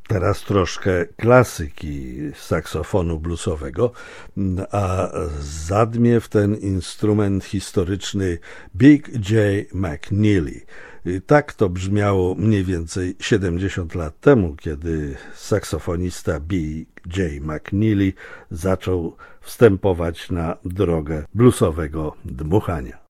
Teraz troszkę klasyki saksofonu bluesowego, a zadmie w ten instrument historyczny Big J. McNeely. Tak to brzmiało mniej więcej 70 lat temu, kiedy saksofonista Big J. McNeely zaczął wstępować na drogę bluesowego dmuchania.